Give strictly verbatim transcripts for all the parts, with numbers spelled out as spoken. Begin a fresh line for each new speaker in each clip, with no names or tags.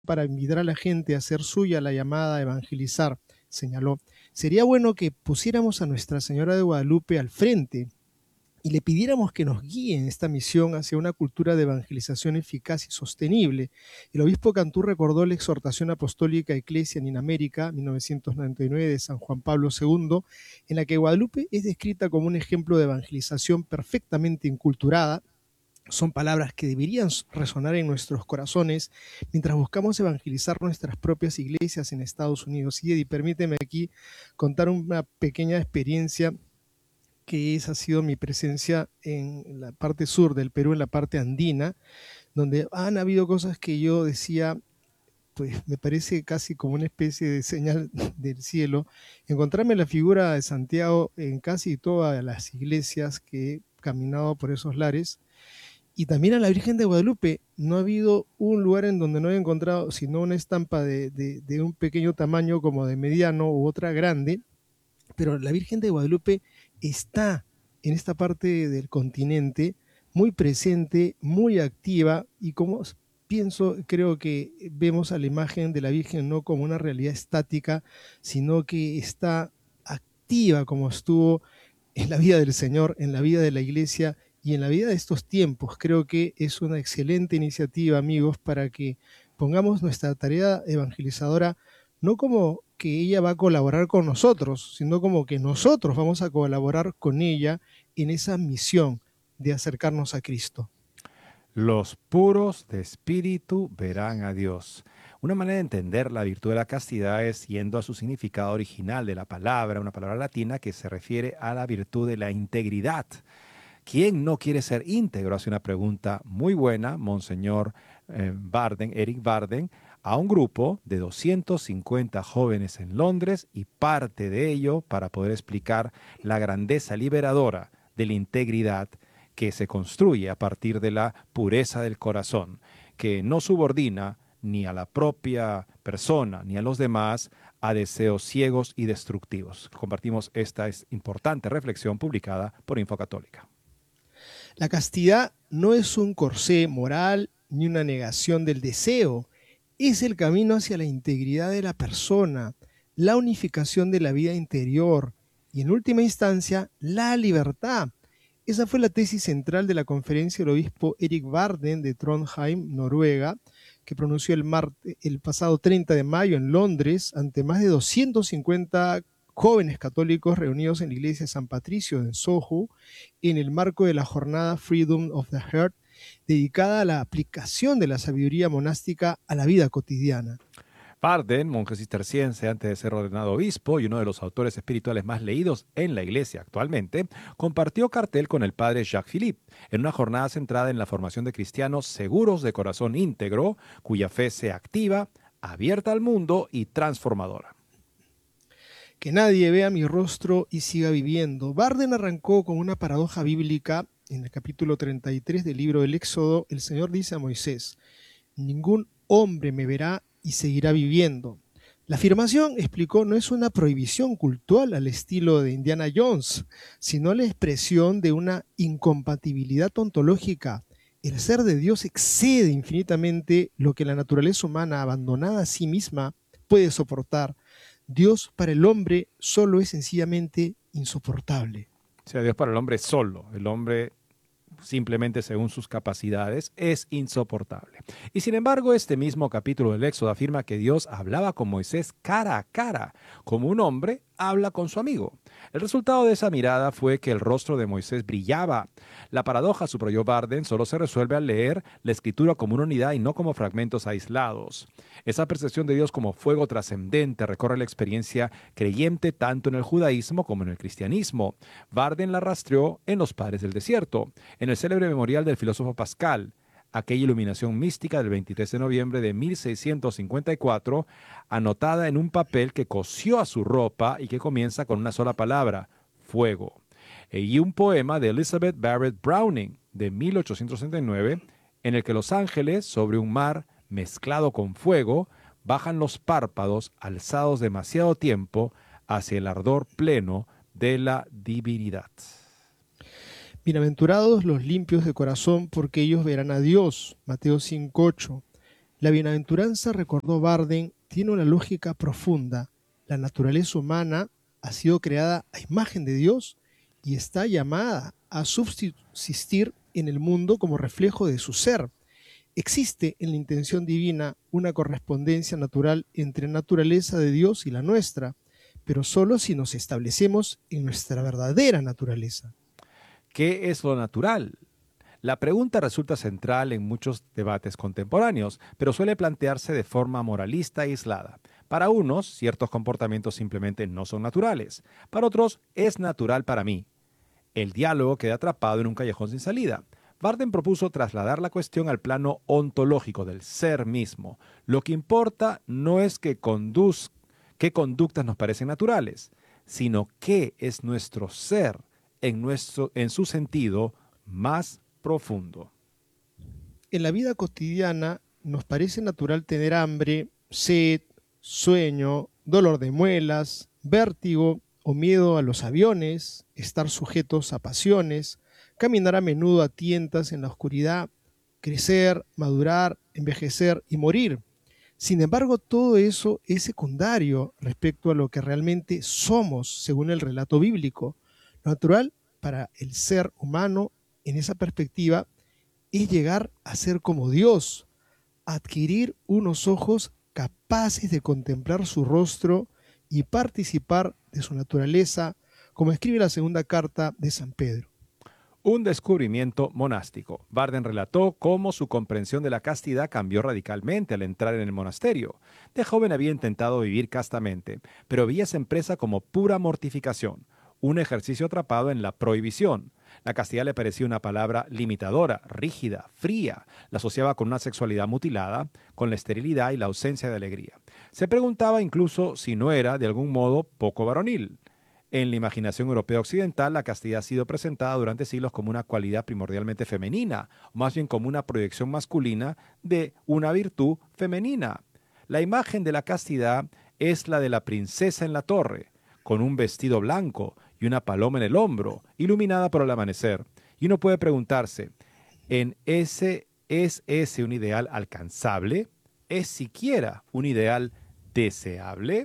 para invitar a la gente a hacer suya la llamada a evangelizar, señaló, sería bueno que pusiéramos a Nuestra Señora de Guadalupe al frente y le pidiéramos que nos guíe en esta misión hacia una cultura de evangelización eficaz y sostenible. El obispo Cantú recordó la exhortación apostólica Ecclesia in America, mil novecientos noventa y nueve, de San Juan Pablo segundo, en la que Guadalupe es descrita como un ejemplo de evangelización perfectamente inculturada. Son palabras que deberían resonar en nuestros corazones mientras buscamos evangelizar nuestras propias iglesias en Estados Unidos. Y Eddie, permíteme aquí contar una pequeña experiencia que esa ha sido mi presencia en la parte sur del Perú, en la parte andina, donde han habido cosas que yo decía, pues me parece casi como una especie de señal del cielo, encontrarme la figura de Santiago en casi todas las iglesias que he caminado por esos lares, y también a la Virgen de Guadalupe. No ha habido un lugar en donde no he encontrado sino una estampa de, de, de un pequeño tamaño como de mediano u otra grande, pero la Virgen de Guadalupe está en esta parte del continente muy presente, muy activa, y como pienso, creo que vemos a la imagen de la Virgen no como una realidad estática, sino que está activa como estuvo en la vida del Señor, en la vida de la Iglesia y en la vida de estos tiempos. Creo que es una excelente iniciativa, amigos, para que pongamos nuestra tarea evangelizadora no como que ella va a colaborar con nosotros, sino como que nosotros vamos a colaborar con ella en esa misión de acercarnos a Cristo.
Los puros de espíritu verán a Dios. Una manera de entender la virtud de la castidad es yendo a su significado original de la palabra, una palabra latina que se refiere a la virtud de la integridad. ¿Quién no quiere ser íntegro? Hace una pregunta muy buena, Monseñor eh, Barden, Eric Barden, a un grupo de doscientos cincuenta jóvenes en Londres, y parte de ello para poder explicar la grandeza liberadora de la integridad que se construye a partir de la pureza del corazón, que no subordina ni a la propia persona ni a los demás a deseos ciegos y destructivos. Compartimos esta importante reflexión publicada por Infocatólica.
La castidad no es un corsé moral ni una negación del deseo, es el camino hacia la integridad de la persona, la unificación de la vida interior y, en última instancia, la libertad. Esa fue la tesis central de la conferencia del obispo Eric Barden de Trondheim, Noruega, que pronunció el, martes, el pasado treinta de mayo en Londres ante más de doscientos cincuenta jóvenes católicos reunidos en la iglesia de San Patricio en Soho, en el marco de la jornada Freedom of the Heart, dedicada a la aplicación de la sabiduría monástica a la vida cotidiana.
Barden, monje cisterciense antes de ser ordenado obispo y uno de los autores espirituales más leídos en la iglesia actualmente, compartió cartel con el padre Jacques Philippe en una jornada centrada en la formación de cristianos seguros de corazón íntegro, cuya fe sea activa, abierta al mundo y transformadora.
Que nadie vea mi rostro y siga viviendo. Barden arrancó con una paradoja bíblica. En el capítulo treinta y tres del libro del Éxodo, el Señor dice a Moisés: ningún hombre me verá y seguirá viviendo. La afirmación, explicó, no es una prohibición cultural al estilo de Indiana Jones, sino la expresión de una incompatibilidad ontológica. El ser de Dios excede infinitamente lo que la naturaleza humana, abandonada a sí misma, puede soportar. Dios para el hombre solo es sencillamente insoportable.
O sea, Dios para el hombre solo, el hombre simplemente según sus capacidades, es insoportable. Y sin embargo, este mismo capítulo del Éxodo afirma que Dios hablaba con Moisés cara a cara, como un hombre habla con su amigo. El resultado de esa mirada fue que el rostro de Moisés brillaba. La paradoja, subrayó Barden, solo se resuelve al leer la escritura como una unidad y no como fragmentos aislados. Esa percepción de Dios como fuego trascendente recorre la experiencia creyente tanto en el judaísmo como en el cristianismo. Barden la rastreó en los padres del desierto, en el célebre memorial del filósofo Pascal, aquella iluminación mística del veintitrés de noviembre de mil seiscientos cincuenta y cuatro, anotada en un papel que cosió a su ropa y que comienza con una sola palabra: fuego. Y un poema de Elizabeth Barrett Browning de mil ochocientos sesenta y nueve, en el que los ángeles, sobre un mar mezclado con fuego, bajan los párpados alzados demasiado tiempo hacia el ardor pleno de la divinidad.
Bienaventurados los limpios de corazón, porque ellos verán a Dios. Mateo cinco ocho. La bienaventuranza, recordó Barden, tiene una lógica profunda. La naturaleza humana ha sido creada a imagen de Dios y está llamada a subsistir en el mundo como reflejo de su ser. Existe en la intención divina una correspondencia natural entre la naturaleza de Dios y la nuestra, pero solo si nos establecemos en nuestra verdadera naturaleza.
¿Qué es lo natural? La pregunta resulta central en muchos debates contemporáneos, pero suele plantearse de forma moralista e aislada. Para unos, ciertos comportamientos simplemente no son naturales. Para otros, es natural para mí. El diálogo queda atrapado en un callejón sin salida. Barden propuso trasladar la cuestión al plano ontológico del ser mismo. Lo que importa no es que conduz, qué conductas nos parecen naturales, sino qué es nuestro ser en, nuestro, en su sentido más profundo.
En la vida cotidiana nos parece natural tener hambre, sed, sueño, dolor de muelas, vértigo o miedo a los aviones, estar sujetos a pasiones, caminar a menudo a tientas en la oscuridad, crecer, madurar, envejecer y morir. Sin embargo, todo eso es secundario respecto a lo que realmente somos, según el relato bíblico. Lo natural para el ser humano, en esa perspectiva, es llegar a ser como Dios, adquirir unos ojos capaces de contemplar su rostro y participar de su naturaleza, como escribe la segunda carta de San Pedro.
Un descubrimiento monástico. Barden relató cómo su comprensión de la castidad cambió radicalmente al entrar en el monasterio. De joven había intentado vivir castamente, pero veía esa empresa como pura mortificación, un ejercicio atrapado en la prohibición. La castidad le parecía una palabra limitadora, rígida, fría. La asociaba con una sexualidad mutilada, con la esterilidad y la ausencia de alegría. Se preguntaba incluso si no era, de algún modo, poco varonil. En la imaginación europea occidental, la castidad ha sido presentada durante siglos como una cualidad primordialmente femenina, o más bien como una proyección masculina de una virtud femenina. La imagen de la castidad es la de la princesa en la torre, con un vestido blanco y una paloma en el hombro, iluminada por el amanecer. Y uno puede preguntarse, ¿en ese, ¿es ese un ideal alcanzable? ¿Es siquiera un ideal deseable?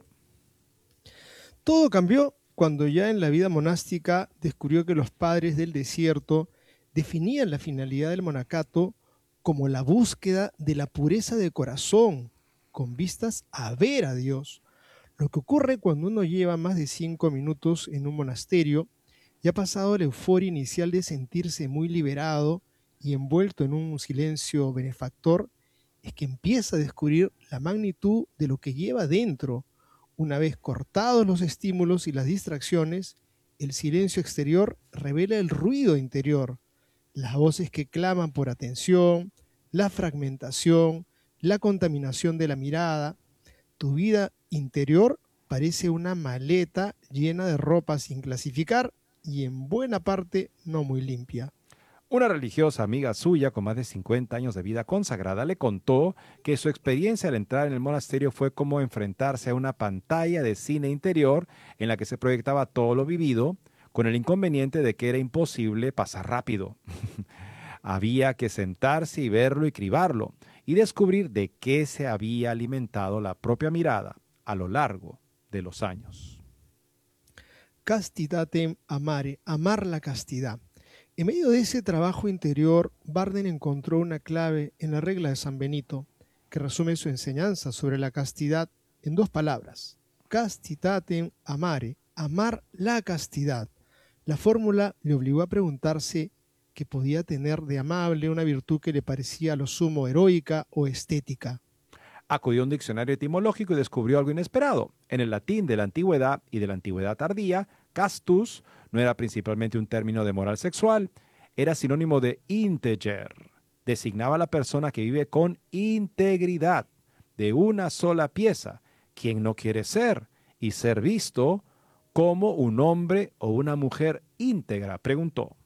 Todo cambió cuando ya en la vida monástica descubrió que los padres del desierto definían la finalidad del monacato como la búsqueda de la pureza de corazón, con vistas a ver a Dios. Lo que ocurre cuando uno lleva más de cinco minutos en un monasterio y ha pasado la euforia inicial de sentirse muy liberado y envuelto en un silencio benefactor, es que empieza a descubrir la magnitud de lo que lleva dentro. Una vez cortados los estímulos y las distracciones, el silencio exterior revela el ruido interior, las voces que claman por atención, la fragmentación, la contaminación de la mirada. Tu vida interior parece una maleta llena de ropa sin clasificar y en buena parte no muy limpia.
Una religiosa amiga suya con más de cincuenta años de vida consagrada le contó que su experiencia al entrar en el monasterio fue como enfrentarse a una pantalla de cine interior en la que se proyectaba todo lo vivido, con el inconveniente de que era imposible pasar rápido. Había que sentarse y verlo y cribarlo, y descubrir de qué se había alimentado la propia mirada a lo largo de los años.
Castitatem amare, amar la castidad. En medio de ese trabajo interior, Barden encontró una clave en la regla de San Benito, que resume su enseñanza sobre la castidad en dos palabras. Castitatem amare, amar la castidad. La fórmula le obligó a preguntarse qué podía tener de amable una virtud que le parecía a lo sumo heroica o estética.
Acudió a un diccionario etimológico y descubrió algo inesperado. En el latín de la antigüedad y de la antigüedad tardía, castus no era principalmente un término de moral sexual, era sinónimo de integer. Designaba a la persona que vive con integridad, de una sola pieza, quien no quiere ser y ser visto como un hombre o una mujer íntegra, preguntó.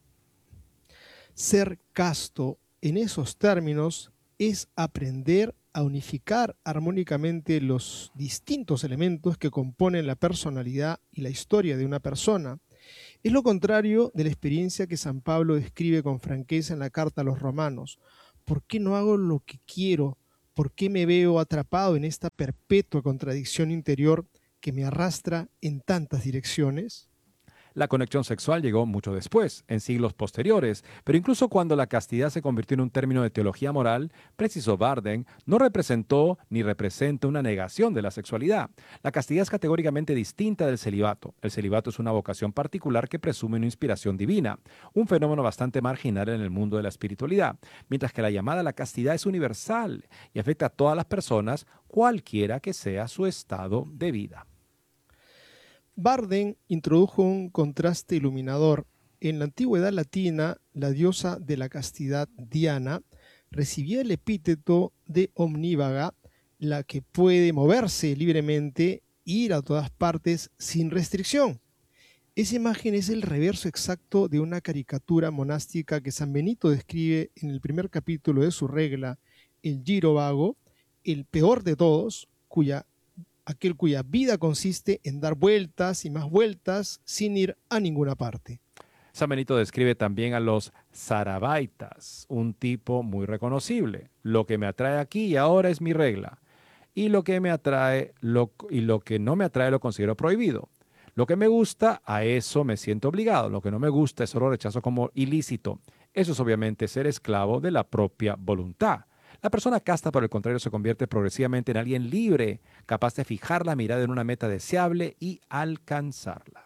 Ser casto en esos términos es aprender a unificar armónicamente los distintos elementos que componen la personalidad y la historia de una persona. Es lo contrario de la experiencia que San Pablo describe con franqueza en la carta a los romanos. ¿Por qué no hago lo que quiero? ¿Por qué me veo atrapado en esta perpetua contradicción interior que me arrastra en tantas direcciones?
La conexión sexual llegó mucho después, en siglos posteriores, pero incluso cuando la castidad se convirtió en un término de teología moral, precisó Barden, no representó ni representa una negación de la sexualidad. La castidad es categóricamente distinta del celibato. El celibato es una vocación particular que presume una inspiración divina, un fenómeno bastante marginal en el mundo de la espiritualidad, mientras que la llamada a la castidad es universal y afecta a todas las personas, cualquiera que sea su estado de vida.
Barden introdujo un contraste iluminador. En la antigüedad latina, la diosa de la castidad, Diana, recibía el epíteto de omnívaga, la que puede moverse libremente, ir a todas partes sin restricción. Esa imagen es el reverso exacto de una caricatura monástica que San Benito describe en el primer capítulo de su regla, el Giro Vago, el peor de todos, cuya aquel cuya vida consiste en dar vueltas y más vueltas sin ir a ninguna parte.
San Benito describe también a los sarabaitas, un tipo muy reconocible. Lo que me atrae aquí y ahora es mi regla. Y lo que me atrae lo, y lo que no me atrae lo considero prohibido. Lo que me gusta, a eso me siento obligado. Lo que no me gusta, eso lo rechazo como ilícito. Eso es obviamente ser esclavo de la propia voluntad. La persona casta, por el contrario, se convierte progresivamente en alguien libre, capaz de fijar la mirada en una meta deseable y alcanzarla.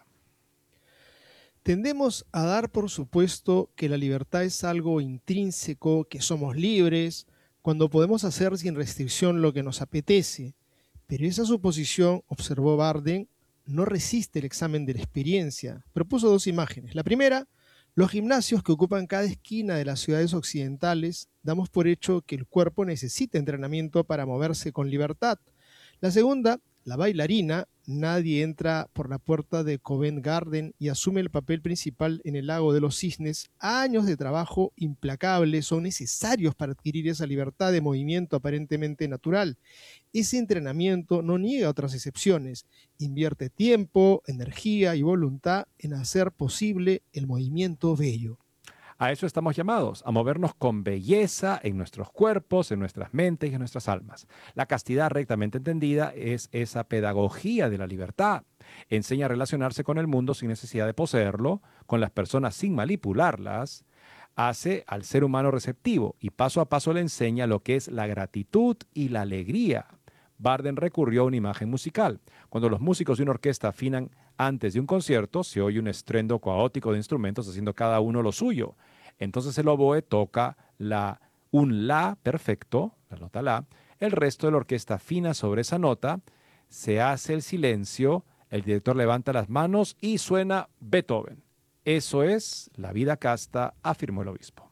Tendemos a dar por supuesto que la libertad es algo intrínseco, que somos libres, cuando podemos hacer sin restricción lo que nos apetece. Pero esa suposición, observó Barden, no resiste el examen de la experiencia. Propuso dos imágenes. La primera, los gimnasios que ocupan cada esquina de las ciudades occidentales, damos por hecho que el cuerpo necesita entrenamiento para moverse con libertad. La segunda, la bailarina, nadie entra por la puerta de Covent Garden y asume el papel principal en el Lago de los Cisnes. Años de trabajo implacable son necesarios para adquirir esa libertad de movimiento aparentemente natural. Ese entrenamiento no niega otras excepciones. Invierte tiempo, energía y voluntad en hacer posible el movimiento bello.
A eso estamos llamados, a movernos con belleza en nuestros cuerpos, en nuestras mentes y en nuestras almas. La castidad rectamente entendida es esa pedagogía de la libertad. Enseña a relacionarse con el mundo sin necesidad de poseerlo, con las personas sin manipularlas, hace al ser humano receptivo y paso a paso le enseña lo que es la gratitud y la alegría. Barden recurrió a una imagen musical. Cuando los músicos de una orquesta afinan antes de un concierto, se oye un estruendo caótico de instrumentos haciendo cada uno lo suyo. Entonces el oboe toca la, un la perfecto, la nota la, el resto de la orquesta afina sobre esa nota, se hace el silencio, el director levanta las manos y suena Beethoven. Eso es la vida casta, afirmó el obispo.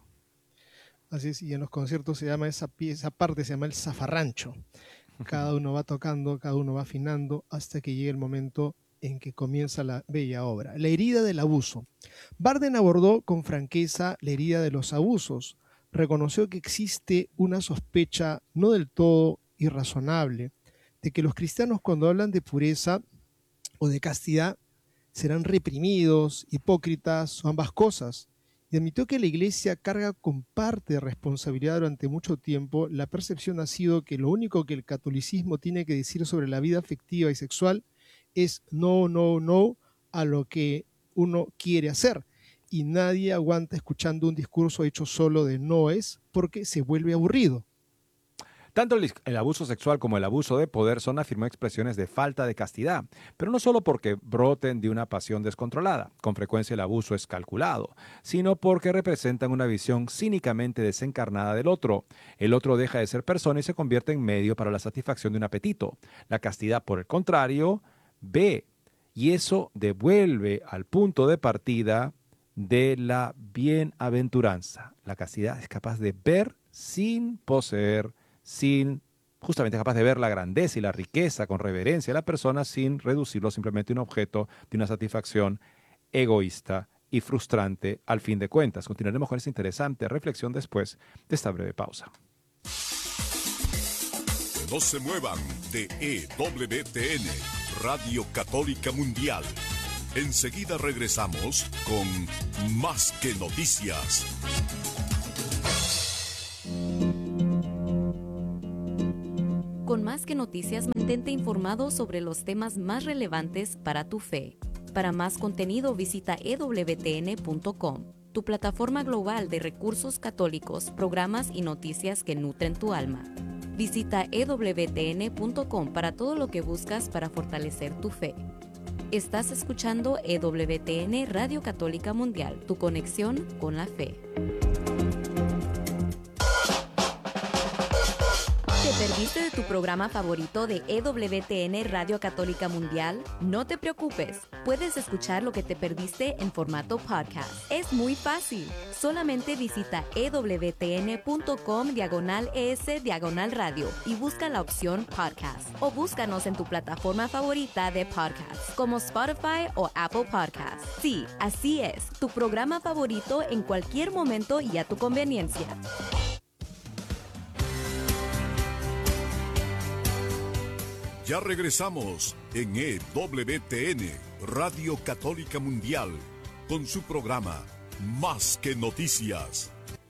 Así es, y en los conciertos se llama esa, esa parte, se llama el zafarrancho. Cada uno va tocando, cada uno va afinando hasta que llegue el momento en que comienza la bella obra. La herida del abuso. Barden abordó con franqueza la herida de los abusos. Reconoció que existe una sospecha no del todo irrazonable de que los cristianos, cuando hablan de pureza o de castidad, serán reprimidos, hipócritas o ambas cosas. Y admitió que la Iglesia carga con parte de responsabilidad durante mucho tiempo. La percepción ha sido que lo único que el catolicismo tiene que decir sobre la vida afectiva y sexual es no, no, no a lo que uno quiere hacer. Y nadie aguanta escuchando un discurso hecho solo de noes porque se vuelve aburrido.
Tanto el, el abuso sexual como el abuso de poder son, afirmó, expresiones de falta de castidad, pero no solo porque broten de una pasión descontrolada, con frecuencia el abuso es calculado, sino porque representan una visión cínicamente desencarnada del otro. El otro deja de ser persona y se convierte en medio para la satisfacción de un apetito. La castidad, por el contrario, ve, y eso devuelve al punto de partida de la bienaventuranza. La castidad es capaz de ver sin poseer, sin justamente capaz de ver la grandeza y la riqueza con reverencia de la persona sin reducirlo simplemente a un objeto de una satisfacción egoísta y frustrante al fin de cuentas. Continuaremos con esta interesante reflexión después de esta breve pausa.
No se muevan de E W T N, Radio Católica Mundial. Enseguida regresamos con Más que Noticias.
Más que Noticias mantente informado sobre los temas más relevantes para tu fe. Para más contenido visita e w t n punto com, tu plataforma global de recursos católicos, programas y noticias que nutren tu alma. Visita e w t n punto com para todo lo que buscas para fortalecer tu fe. Estás escuchando E W T N Radio Católica Mundial, tu conexión con la fe. ¿Te perdiste de tu programa favorito de E W T N Radio Católica Mundial? No te preocupes, puedes escuchar lo que te perdiste en formato podcast. Es muy fácil, solamente visita e w t n punto com diagonal es diagonal radio y busca la opción podcast. O búscanos en tu plataforma favorita de podcast, como Spotify o Apple Podcasts. Sí, así es, tu programa favorito en cualquier momento y a tu conveniencia.
Ya regresamos en E W T N, Radio Católica Mundial, con su programa Más que Noticias.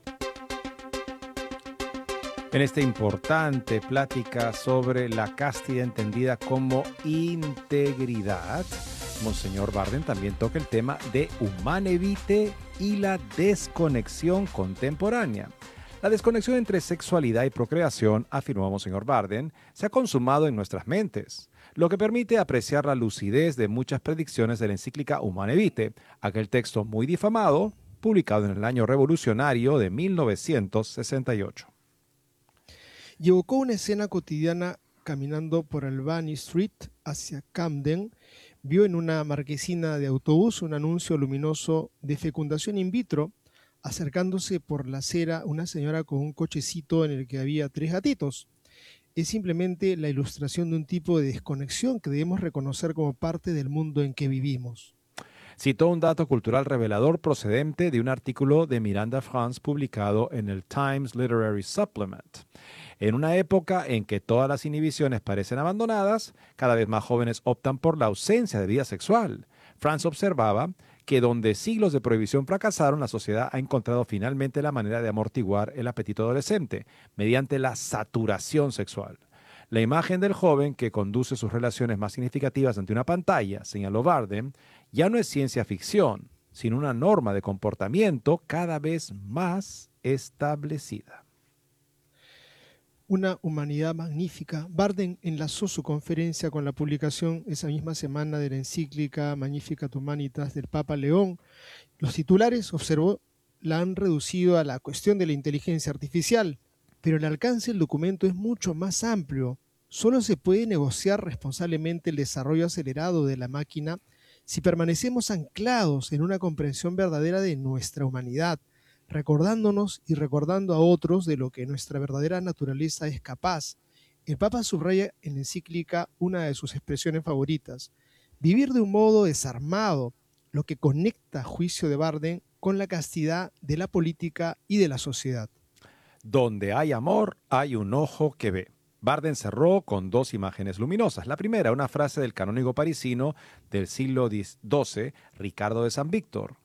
En esta importante plática sobre la castidad entendida como integridad, Monseñor Barden también toca el tema de Humanae Vitae y la desconexión contemporánea. La desconexión entre sexualidad y procreación, afirmó Monseñor Barden, se ha consumado en nuestras mentes, lo que permite apreciar la lucidez de muchas predicciones de la encíclica Humanae Vitae, aquel texto muy difamado, publicado en el año revolucionario de mil novecientos sesenta y ocho.
Y evocó una escena cotidiana caminando por Albany Street hacia Camden. Vio en una marquesina de autobús un anuncio luminoso de fecundación in vitro. Acercándose por la acera una señora con un cochecito en el que había tres gatitos. Es simplemente la ilustración de un tipo de desconexión que debemos reconocer como parte del mundo en que vivimos.
Citó un dato cultural revelador procedente de un artículo de Miranda France publicado en el Times Literary Supplement. En una época en que todas las inhibiciones parecen abandonadas, cada vez más jóvenes optan por la ausencia de vida sexual. France observaba que donde siglos de prohibición fracasaron, la sociedad ha encontrado finalmente la manera de amortiguar el apetito adolescente, mediante la saturación sexual. La imagen del joven que conduce sus relaciones más significativas ante una pantalla, señaló Barden, ya no es ciencia ficción, sino una norma de comportamiento cada vez más establecida.
Una humanidad magnífica. Barden enlazó su conferencia con la publicación esa misma semana de la encíclica Magnificat Humanitas del Papa León. Los titulares, observó, la han reducido a la cuestión de la inteligencia artificial, pero el alcance del documento es mucho más amplio. Solo se puede negociar responsablemente el desarrollo acelerado de la máquina si permanecemos anclados en una comprensión verdadera de nuestra humanidad, recordándonos y recordando a otros de lo que nuestra verdadera naturaleza es capaz. El Papa subraya en la encíclica una de sus expresiones favoritas: vivir de un modo desarmado, lo que conecta, a juicio de Barden, con la castidad de la política y de la sociedad.
Donde hay amor, hay un ojo que ve. Barden cerró con dos imágenes luminosas. La primera, una frase del canónigo parisino del siglo doce, Ricardo de San Víctor: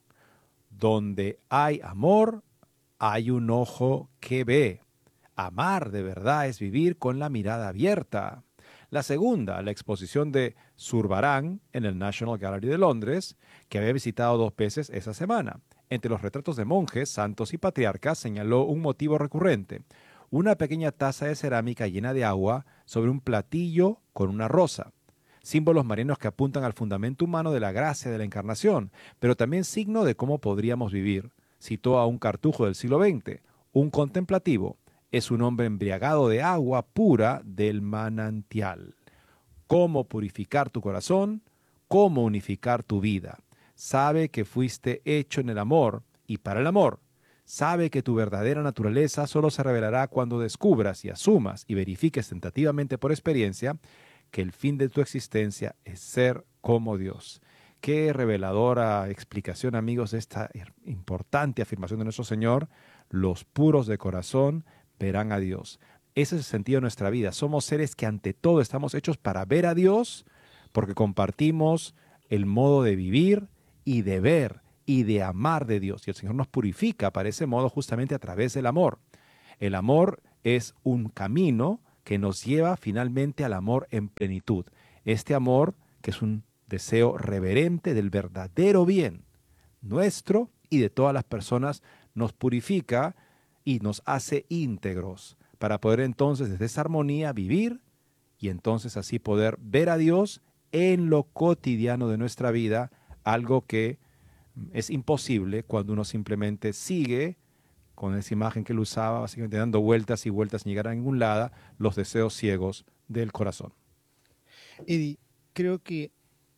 donde hay amor, hay un ojo que ve. Amar de verdad es vivir con la mirada abierta. La segunda, la exposición de Zurbarán en el National Gallery de Londres, que había visitado dos veces esa semana. Entre los retratos de monjes, santos y patriarcas señaló un motivo recurrente: una pequeña taza de cerámica llena de agua sobre un platillo con una rosa. Símbolos marinos que apuntan al fundamento humano de la gracia de la encarnación, pero también signo de cómo podríamos vivir. Citó a un cartujo del siglo veinte: un contemplativo es un hombre embriagado de agua pura del manantial. Cómo purificar tu corazón, cómo unificar tu vida. Sabe que fuiste hecho en el amor y para el amor. Sabe que tu verdadera naturaleza solo se revelará cuando descubras y asumas y verifiques tentativamente por experiencia que el fin de tu existencia es ser como Dios. Qué reveladora explicación, amigos, de esta importante afirmación de nuestro Señor. Los puros de corazón verán a Dios. Ese es el sentido de nuestra vida. Somos seres que ante todo estamos hechos para ver a Dios, porque compartimos el modo de vivir y de ver y de amar de Dios. Y el Señor nos purifica para ese modo justamente a través del amor. El amor es un camino que nos lleva finalmente al amor en plenitud. Este amor que es un deseo reverente del verdadero bien nuestro y de todas las personas, nos purifica y nos hace íntegros para poder entonces desde esa armonía vivir y entonces así poder ver a Dios en lo cotidiano de nuestra vida, algo que es imposible cuando uno simplemente sigue con esa imagen que él usaba, básicamente dando vueltas y vueltas sin llegar a ningún lado, los deseos ciegos del corazón.
Eddie, creo que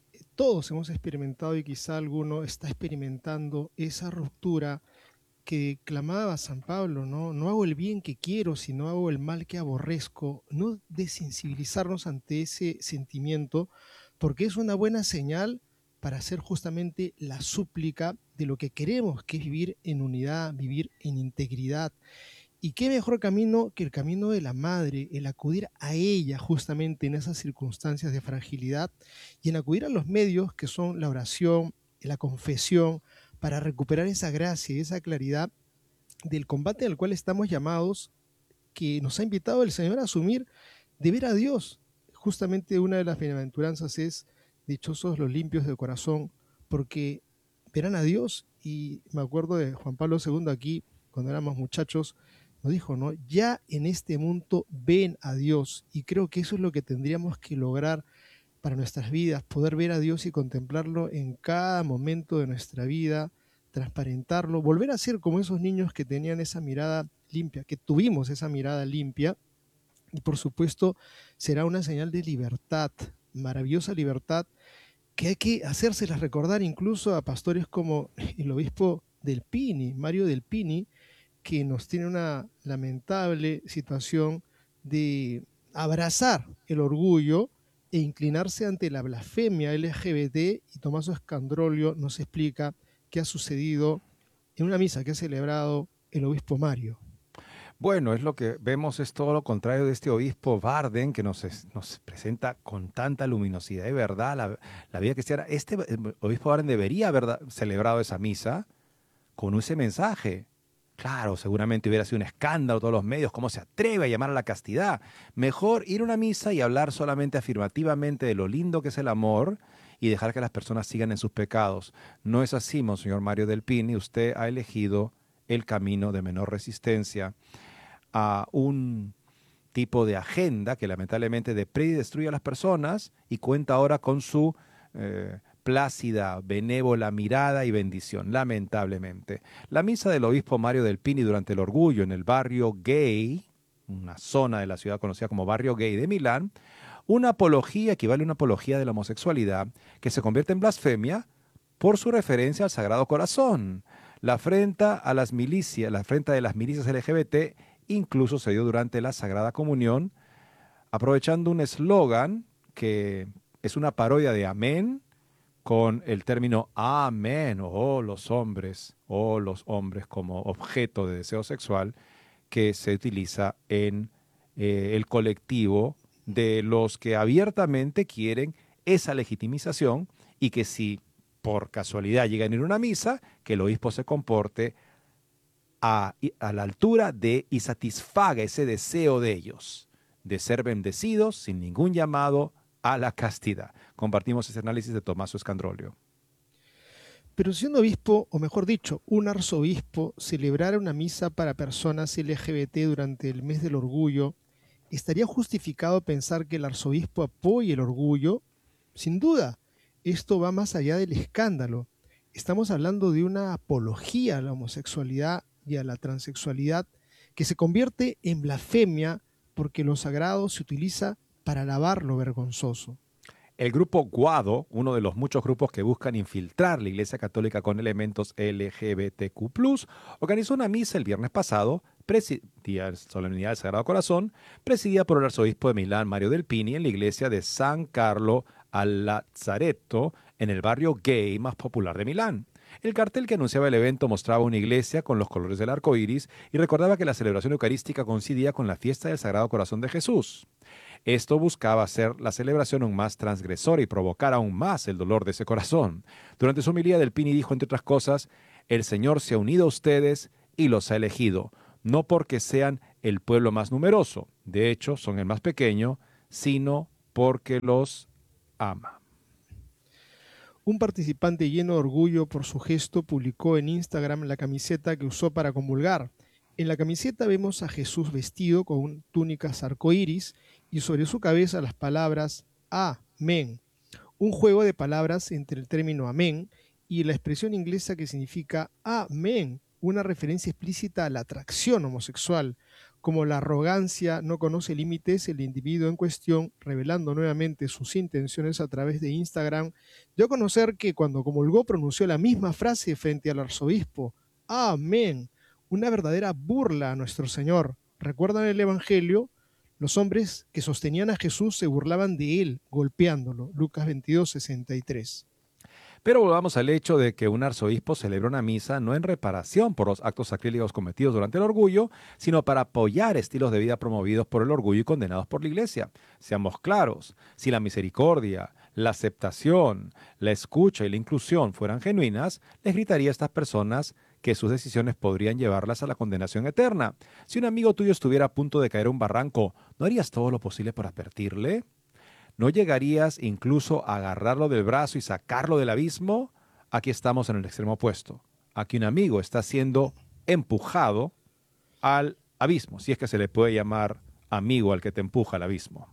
todos hemos experimentado y quizá alguno está experimentando esa ruptura que clamaba San Pablo, ¿no? No hago el bien que quiero, sino hago el mal que aborrezco. No desensibilizarnos ante ese sentimiento, porque es una buena señal para hacer justamente la súplica de lo que queremos, que es vivir en unidad, vivir en integridad. Y qué mejor camino que el camino de la madre, el acudir a ella justamente en esas circunstancias de fragilidad y en acudir a los medios que son la oración, la confesión, para recuperar esa gracia y esa claridad del combate al cual estamos llamados, que nos ha invitado el Señor a asumir de ver a Dios. Justamente una de las bienaventuranzas es: dichosos los limpios de corazón, porque verán a Dios. Y me acuerdo de Juan Pablo segundo aquí, cuando éramos muchachos, nos dijo, ¿no? Ya en este mundo ven a Dios. Y creo que eso es lo que tendríamos que lograr para nuestras vidas, poder ver a Dios y contemplarlo en cada momento de nuestra vida, transparentarlo, volver a ser como esos niños que tenían esa mirada limpia, que tuvimos esa mirada limpia. Y por supuesto será una señal de libertad, maravillosa libertad, que hay que hacérselas recordar incluso a pastores como el obispo del Pini, Mario del Pini, que nos tiene una lamentable situación de abrazar el orgullo e inclinarse ante la blasfemia L G B T. Y Tomaso Escandrolio nos explica qué ha sucedido en una misa que ha celebrado el obispo Mario.
Bueno, es lo que vemos, es todo lo contrario de este obispo Varden, que nos, es, nos presenta con tanta luminosidad y verdad la, la vida cristiana. Este obispo Varden debería haber celebrado esa misa con ese mensaje. Claro, seguramente hubiera sido un escándalo todos los medios, cómo se atreve a llamar a la castidad. Mejor ir a una misa y hablar solamente afirmativamente de lo lindo que es el amor y dejar que las personas sigan en sus pecados. No es así, Monseñor Mario del Pini. Usted ha elegido el camino de menor resistencia a un tipo de agenda que lamentablemente depreda y destruye a las personas, y cuenta ahora con su eh, plácida, benévola mirada y bendición, lamentablemente. La misa del obispo Mario del Pini durante el orgullo en el barrio gay, una zona de la ciudad conocida como barrio gay de Milán, una apología equivale a una apología de la homosexualidad que se convierte en blasfemia por su referencia al Sagrado Corazón. La afrenta a las milicias, la afrenta de las milicias L G B T incluso se dio durante la Sagrada Comunión, aprovechando un eslogan que es una parodia de amén, con el término amén, o oh, los hombres, o oh, los hombres como objeto de deseo sexual, que se utiliza en eh, el colectivo de los que abiertamente quieren esa legitimización, y que si por casualidad llegan a ir a una misa, que el obispo se comporte a, a la altura de y satisfaga ese deseo de ellos, de ser bendecidos sin ningún llamado a la castidad. Compartimos ese análisis de Tomaso Escandrolio.
Pero si un obispo, o mejor dicho, un arzobispo, celebrara una misa para personas L G B T durante el mes del orgullo, ¿estaría justificado pensar que el arzobispo apoye el orgullo? Sin duda, esto va más allá del escándalo. Estamos hablando de una apología a la homosexualidad y a la transexualidad que se convierte en blasfemia porque lo sagrado se utiliza para alabar lo vergonzoso.
El grupo Guado, uno de los muchos grupos que buscan infiltrar la Iglesia Católica con elementos L G B T Q plus, organizó una misa el viernes pasado, día de Solemnidad del Sagrado Corazón, presidida por el arzobispo de Milán, Mario del Pini, en la iglesia de San Carlo al Lazzaretto, en el barrio gay más popular de Milán. El cartel que anunciaba el evento mostraba una iglesia con los colores del arco iris y recordaba que la celebración eucarística coincidía con la fiesta del Sagrado Corazón de Jesús. Esto buscaba hacer la celebración aún más transgresora y provocar aún más el dolor de ese corazón. Durante su homilía, del Pini dijo, entre otras cosas, el Señor se ha unido a ustedes y los ha elegido, no porque sean el pueblo más numeroso. De hecho, son el más pequeño, sino porque los ama.
Un participante lleno de orgullo por su gesto publicó en Instagram la camiseta que usó para comulgar. En la camiseta vemos a Jesús vestido con túnicas arcoíris y sobre su cabeza las palabras Amén, un juego de palabras entre el término amén y la expresión inglesa que significa amén, una referencia explícita a la atracción homosexual. Como la arrogancia no conoce límites, el individuo en cuestión, revelando nuevamente sus intenciones a través de Instagram, dio a conocer que cuando comulgó pronunció la misma frase frente al arzobispo, amén, una verdadera burla a nuestro Señor. ¿Recuerdan el Evangelio? Los hombres que sostenían a Jesús se burlaban de él, golpeándolo. Lucas veintidós, sesenta y tres.
Pero volvamos al hecho de que un arzobispo celebra una misa no en reparación por los actos sacrílegos cometidos durante el orgullo, sino para apoyar estilos de vida promovidos por el orgullo y condenados por la Iglesia. Seamos claros, si la misericordia, la aceptación, la escucha y la inclusión fueran genuinas, les gritaría a estas personas que sus decisiones podrían llevarlas a la condenación eterna. Si un amigo tuyo estuviera a punto de caer a un barranco, ¿no harías todo lo posible por advertirle? ¿No llegarías incluso a agarrarlo del brazo y sacarlo del abismo? Aquí estamos en el extremo opuesto. Aquí un amigo está siendo empujado al abismo, si es que se le puede llamar amigo al que te empuja al abismo.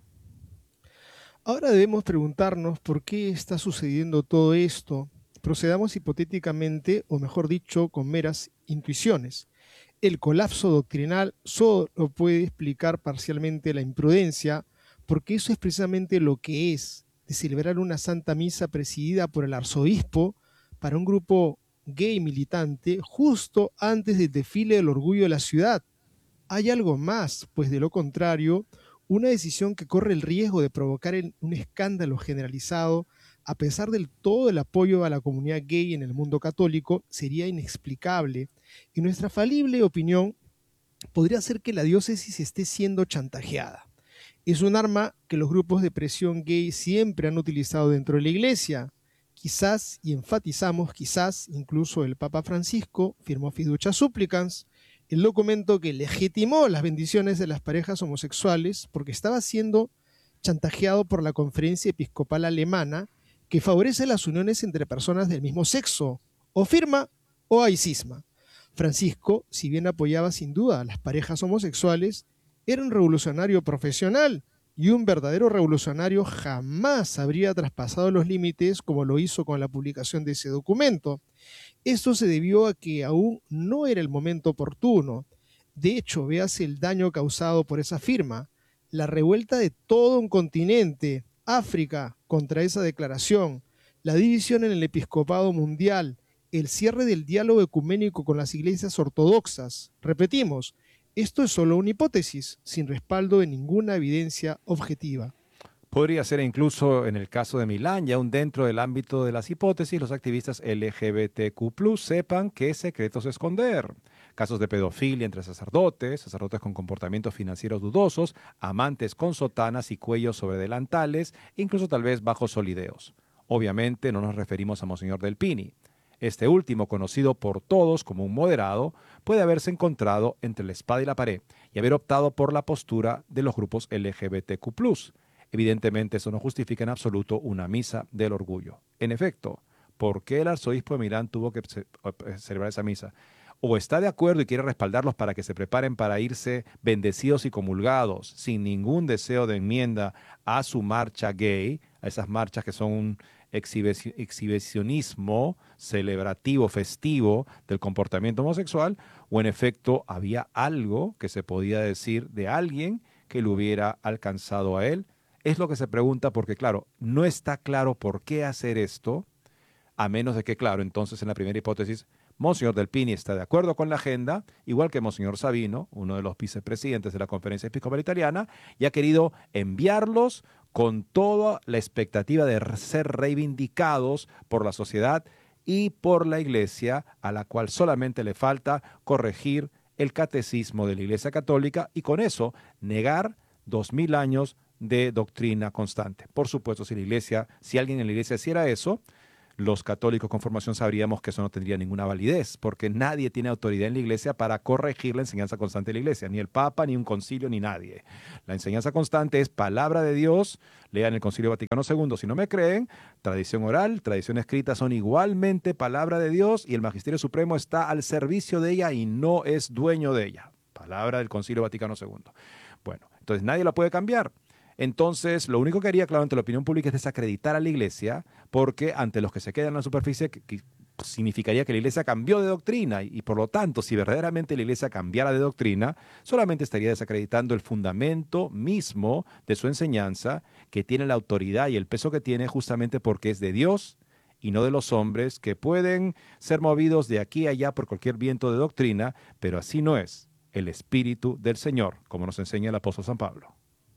Ahora debemos preguntarnos por qué está sucediendo todo esto. Procedamos hipotéticamente, o mejor dicho, con meras intuiciones. El colapso doctrinal solo puede explicar parcialmente la imprudencia, porque eso es precisamente lo que es, de celebrar una santa misa presidida por el arzobispo para un grupo gay militante justo antes del desfile del orgullo de la ciudad. Hay algo más, pues de lo contrario, una decisión que corre el riesgo de provocar un escándalo generalizado, a pesar del todo el apoyo a la comunidad gay en el mundo católico, sería inexplicable. En nuestra falible opinión, podría ser que la diócesis esté siendo chantajeada. Es un arma que los grupos de presión gay siempre han utilizado dentro de la Iglesia. Quizás, y enfatizamos quizás, incluso el Papa Francisco firmó Fiducia Supplicans, el documento que legitimó las bendiciones de las parejas homosexuales porque estaba siendo chantajeado por la Conferencia Episcopal Alemana, que favorece las uniones entre personas del mismo sexo, o firma o hay cisma. Francisco, si bien apoyaba sin duda a las parejas homosexuales, era un revolucionario profesional y un verdadero revolucionario jamás habría traspasado los límites como lo hizo con la publicación de ese documento. Esto se debió a que aún no era el momento oportuno. De hecho, véase el daño causado por esa firma, la revuelta de todo un continente, África, contra esa declaración, la división en el episcopado mundial, el cierre del diálogo ecuménico con las iglesias ortodoxas. Repetimos, esto es solo una hipótesis, sin respaldo de ninguna evidencia objetiva.
Podría ser incluso en el caso de Milán, y aún dentro del ámbito de las hipótesis, los activistas L G B T Q plus, sepan qué secretos esconder. Casos de pedofilia entre sacerdotes, sacerdotes con comportamientos financieros dudosos, amantes con sotanas y cuellos sobre delantales, incluso tal vez bajos solideos. Obviamente no nos referimos a Monseñor Del Pini. Este último, conocido por todos como un moderado, puede haberse encontrado entre la espada y la pared y haber optado por la postura de los grupos L G B T Q plus. Evidentemente, eso no justifica en absoluto una misa del orgullo. En efecto, ¿por qué el arzobispo de Milán tuvo que celebrar esa misa? O está de acuerdo y quiere respaldarlos para que se preparen para irse bendecidos y comulgados, sin ningún deseo de enmienda a su marcha gay, a esas marchas que son un exhibicionismo celebrativo, festivo del comportamiento homosexual, o en efecto había algo que se podía decir de alguien que lo hubiera alcanzado a él. Es lo que se pregunta porque, claro, no está claro por qué hacer esto, a menos de que, claro, entonces en la primera hipótesis, Monseñor Del Pini está de acuerdo con la agenda, igual que Monseñor Sabino, uno de los vicepresidentes de la Conferencia Episcopal Italiana, y ha querido enviarlos con toda la expectativa de ser reivindicados por la sociedad y por la Iglesia, a la cual solamente le falta corregir el catecismo de la Iglesia Católica y con eso negar dos mil años de doctrina constante. Por supuesto, si la Iglesia, si alguien en la Iglesia hiciera eso, los católicos con formación sabríamos que eso no tendría ninguna validez, porque nadie tiene autoridad en la iglesia para corregir la enseñanza constante de la iglesia, ni el Papa, ni un concilio, ni nadie. La enseñanza constante es palabra de Dios. Lean el Concilio Vaticano segundo si no me creen. Tradición oral, tradición escrita son igualmente palabra de Dios y el Magisterio Supremo está al servicio de ella y no es dueño de ella. Palabra del Concilio Vaticano segundo. Bueno, entonces nadie la puede cambiar. Entonces, lo único que haría, claro, ante la opinión pública es desacreditar a la iglesia, porque ante los que se quedan en la superficie que, que significaría que la iglesia cambió de doctrina y, y por lo tanto, si verdaderamente la iglesia cambiara de doctrina, solamente estaría desacreditando el fundamento mismo de su enseñanza, que tiene la autoridad y el peso que tiene justamente porque es de Dios y no de los hombres, que pueden ser movidos de aquí a allá por cualquier viento de doctrina, pero así no es el Espíritu del Señor, como nos enseña el apóstol San Pablo.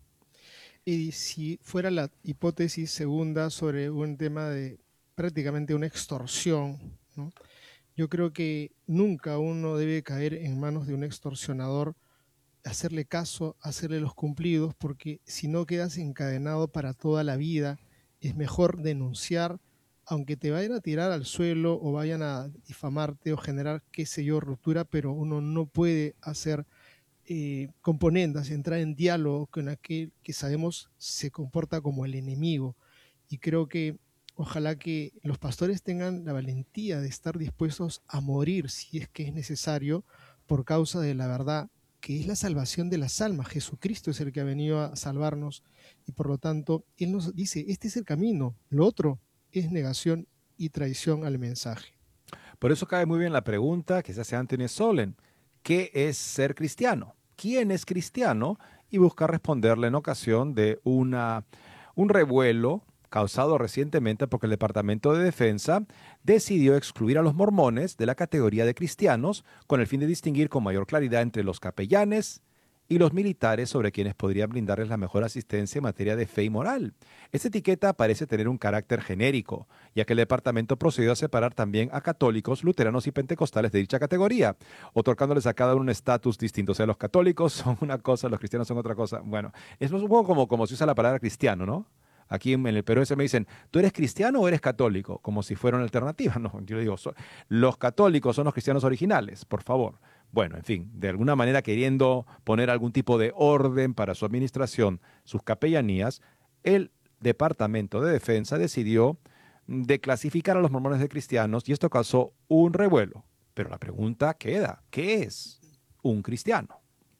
Y si fuera la hipótesis segunda sobre un tema de prácticamente una extorsión, ¿no? Yo creo que nunca uno debe caer en manos de un extorsionador, hacerle caso, hacerle los cumplidos, porque si no quedas encadenado para toda la vida, es mejor denunciar, aunque te vayan a tirar al suelo o vayan a difamarte o generar, qué sé yo, ruptura, pero uno no puede hacer Eh, componendas, entrar en diálogo con aquel que sabemos se comporta como el enemigo. Y creo que ojalá que los pastores tengan la valentía de estar dispuestos a morir si es que es necesario por causa de la verdad, que es la salvación de las almas. Jesucristo es el que ha venido a salvarnos y por lo tanto Él nos dice, este es el camino, lo otro es negación y traición al mensaje.
Por eso cae muy bien la pregunta que se hace Anthony Sollen: ¿qué es ser cristiano? ¿Quién es cristiano? Y busca responderle en ocasión de una, un revuelo causado recientemente porque el Departamento de Defensa decidió excluir a los mormones de la categoría de cristianos con el fin de distinguir con mayor claridad entre los capellanes y los militares sobre quienes podrían brindarles la mejor asistencia en materia de fe y moral. Esta etiqueta parece tener un carácter genérico, ya que el departamento procedió a separar también a católicos, luteranos y pentecostales de dicha categoría, otorgándoles a cada uno un estatus distinto. O sea, los católicos son una cosa, los cristianos son otra cosa. Bueno, es un poco como, como se usa la palabra cristiano, ¿no? Aquí en el Perú se me dicen, ¿tú eres cristiano o eres católico? Como si fuera una alternativa. No, yo digo, so, los católicos son los cristianos originales, por favor. Bueno, en fin, de alguna manera queriendo poner algún tipo de orden para su administración, sus capellanías, el Departamento de Defensa decidió declasificar a los mormones de cristianos y esto causó un revuelo. Pero la pregunta queda, ¿qué es un cristiano?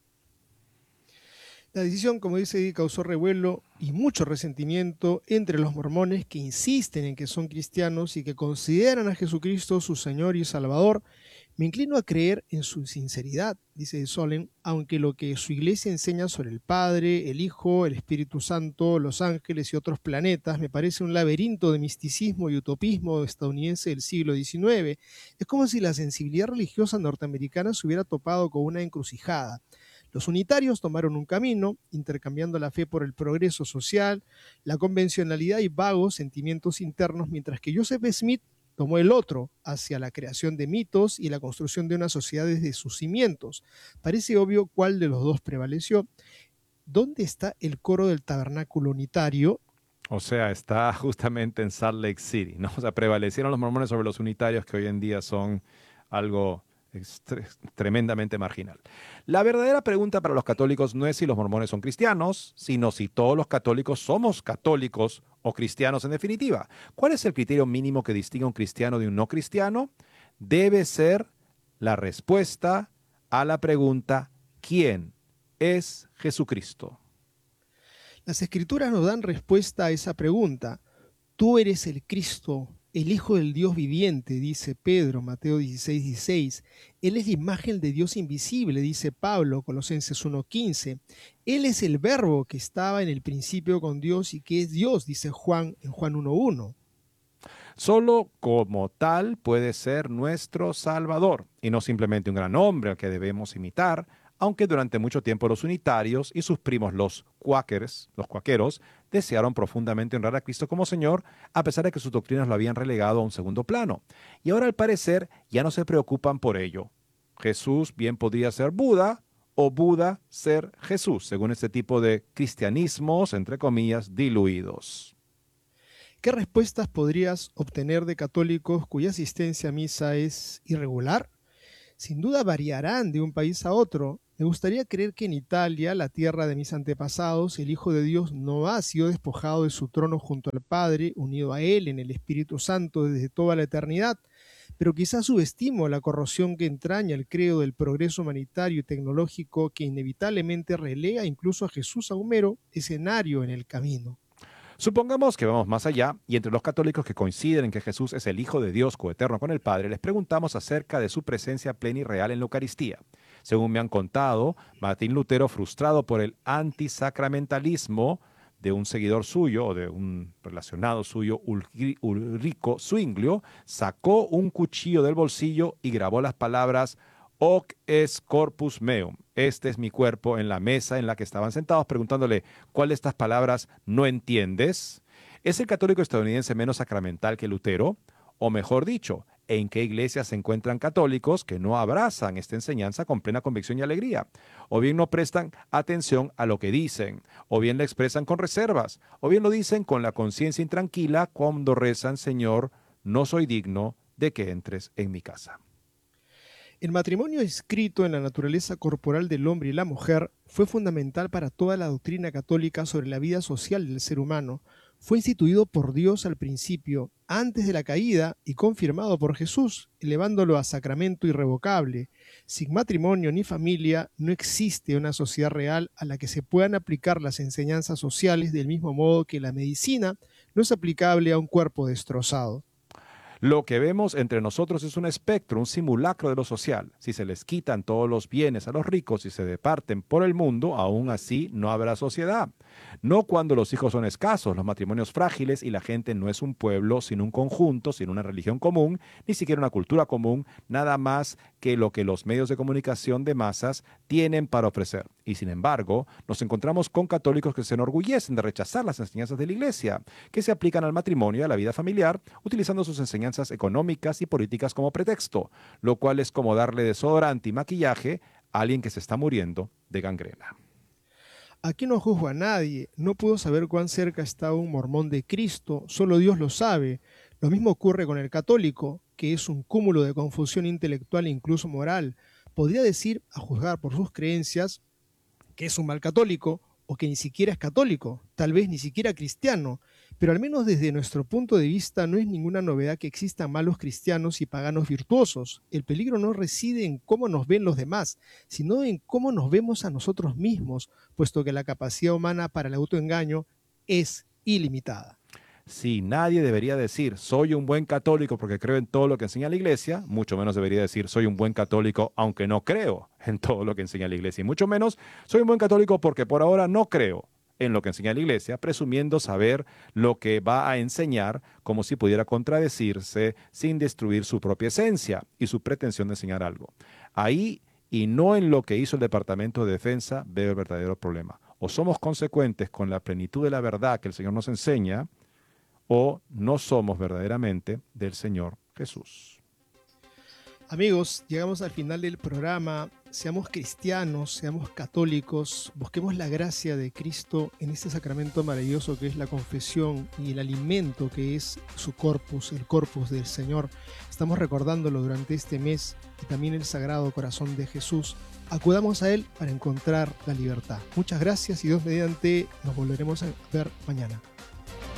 La decisión, como dice, causó revuelo y mucho resentimiento entre los mormones que insisten en que son cristianos y que consideran a Jesucristo su Señor y Salvador. Me inclino a creer en su sinceridad, dice Sollen, aunque lo que su iglesia enseña sobre el Padre, el Hijo, el Espíritu Santo, los ángeles y otros planetas me parece un laberinto de misticismo y utopismo estadounidense del siglo diecinueve. Es como si la sensibilidad religiosa norteamericana se hubiera topado con una encrucijada. Los unitarios tomaron un camino, intercambiando la fe por el progreso social, la convencionalidad y vagos sentimientos internos, mientras que Joseph Smith tomó el otro, hacia la creación de mitos y la construcción de una sociedad desde sus cimientos. Parece obvio cuál de los dos prevaleció. ¿Dónde está el coro del tabernáculo unitario?
O sea, está justamente en Salt Lake City, ¿no? O sea, prevalecieron los mormones sobre los unitarios, que hoy en día son algo es tre- tremendamente marginal. La verdadera pregunta para los católicos no es si los mormones son cristianos, sino si todos los católicos somos católicos o cristianos en definitiva. ¿Cuál es el criterio mínimo que distingue a un cristiano de un no cristiano? Debe ser la respuesta a la pregunta ¿quién es Jesucristo?
Las Escrituras nos dan respuesta a esa pregunta. Tú eres el Cristo, el Hijo del Dios viviente, dice Pedro, Mateo dieciséis, dieciséis. Él es la imagen de Dios invisible, dice Pablo, Colosenses uno, quince. Él es el Verbo que estaba en el principio con Dios y que es Dios, dice Juan en Juan uno, uno.
Solo como tal puede ser nuestro Salvador, y no simplemente un gran hombre al que debemos imitar, aunque durante mucho tiempo los unitarios y sus primos los cuáqueros, los cuáqueros, desearon profundamente honrar a Cristo como Señor, a pesar de que sus doctrinas lo habían relegado a un segundo plano. Y ahora al parecer ya no se preocupan por ello. Jesús bien podría ser Buda, o Buda ser Jesús, según este tipo de cristianismos, entre comillas, diluidos.
¿Qué respuestas podrías obtener de católicos cuya asistencia a misa es irregular? Sin duda variarán de un país a otro. Me gustaría creer que en Italia, la tierra de mis antepasados, el Hijo de Dios no ha sido despojado de su trono junto al Padre, unido a Él en el Espíritu Santo desde toda la eternidad. Pero quizás subestimo la corrosión que entraña el credo del progreso humanitario y tecnológico que inevitablemente relega incluso a Jesús a un mero escenario en el camino.
Supongamos que vamos más allá y entre los católicos que coinciden en que Jesús es el Hijo de Dios coeterno con el Padre, les preguntamos acerca de su presencia plena y real en la Eucaristía. Según me han contado, Martín Lutero, frustrado por el antisacramentalismo de un seguidor suyo o de un relacionado suyo, Ulrico Zwinglio, sacó un cuchillo del bolsillo y grabó las palabras «Hoc est corpus meum», este es mi cuerpo, en la mesa en la que estaban sentados, preguntándole ¿cuál de estas palabras no entiendes? ¿Es el católico estadounidense menos sacramental que Lutero? O mejor dicho, ¿en qué iglesias se encuentran católicos que no abrazan esta enseñanza con plena convicción y alegría? O bien no prestan atención a lo que dicen, o bien la expresan con reservas, o bien lo dicen con la conciencia intranquila cuando rezan «Señor, no soy digno de que entres en mi casa».
El matrimonio escrito en la naturaleza corporal del hombre y la mujer fue fundamental para toda la doctrina católica sobre la vida social del ser humano. Fue instituido por Dios al principio, antes de la caída, y confirmado por Jesús, elevándolo a sacramento irrevocable. Sin matrimonio ni familia, no existe una sociedad real a la que se puedan aplicar las enseñanzas sociales del mismo modo que la medicina no es aplicable a un cuerpo destrozado.
Lo que vemos entre nosotros es un espectro, un simulacro de lo social. Si se les quitan todos los bienes a los ricos y se departen por el mundo, aún así no habrá sociedad. No cuando los hijos son escasos, los matrimonios frágiles y la gente no es un pueblo, sino un conjunto, sin una religión común, ni siquiera una cultura común, nada más que lo que los medios de comunicación de masas tienen para ofrecer. Y sin embargo, nos encontramos con católicos que se enorgullecen de rechazar las enseñanzas de la Iglesia, que se aplican al matrimonio y a la vida familiar, utilizando sus enseñanzas económicas y políticas como pretexto, lo cual es como darle desodorante y maquillaje a alguien que se está muriendo de gangrena.
Aquí no juzgo a nadie, no puedo saber cuán cerca está un mormón de Cristo, solo Dios lo sabe. Lo mismo ocurre con el católico, que es un cúmulo de confusión intelectual e incluso moral. Podría decir, a juzgar por sus creencias, que es un mal católico o que ni siquiera es católico, tal vez ni siquiera cristiano, pero al menos desde nuestro punto de vista no es ninguna novedad que existan malos cristianos y paganos virtuosos. El peligro no reside en cómo nos ven los demás, sino en cómo nos vemos a nosotros mismos, puesto que la capacidad humana para el autoengaño es ilimitada.
Si nadie debería decir soy un buen católico porque creo en todo lo que enseña la Iglesia, mucho menos debería decir soy un buen católico aunque no creo en todo lo que enseña la Iglesia, y mucho menos soy un buen católico porque por ahora no creo en lo que enseña la Iglesia, presumiendo saber lo que va a enseñar como si pudiera contradecirse sin destruir su propia esencia y su pretensión de enseñar algo. Ahí, y no en lo que hizo el Departamento de Defensa, veo el verdadero problema. O somos consecuentes con la plenitud de la verdad que el Señor nos enseña, o no somos verdaderamente del Señor Jesús.
Amigos, llegamos al final del programa. Seamos cristianos, seamos católicos, busquemos la gracia de Cristo en este sacramento maravilloso que es la confesión y el alimento que es su corpus, el corpus del Señor. Estamos recordándolo durante este mes y también el Sagrado Corazón de Jesús. Acudamos a Él para encontrar la libertad. Muchas gracias y Dios mediante nos volveremos a ver mañana.